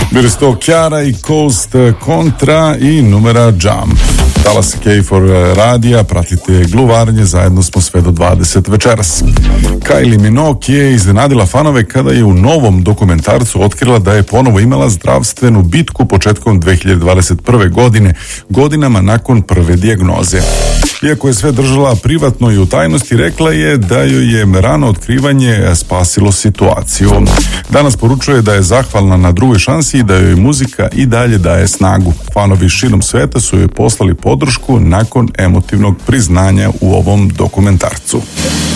Bili su to Chiara i Coast Contra i numera Jump. Talas K4 radija, pratite gluvarnje, zajedno smo sve do 20 večeras. Kylie Minogue je iznenadila fanove kada je u novom dokumentarcu otkrila da je ponovo imala zdravstvenu bitku početkom 2021. godine, godinama nakon prve dijagnoze. Iako je sve držala privatno i u tajnosti, rekla je da joj je rano otkrivanje spasilo situaciju. Danas poručuje da je zahvalna na drugoj šansi i da joj muzika i dalje daje snagu. Fanovi širom sveta su joj poslali podršku nakon emotivnog priznanja u ovom dokumentarcu.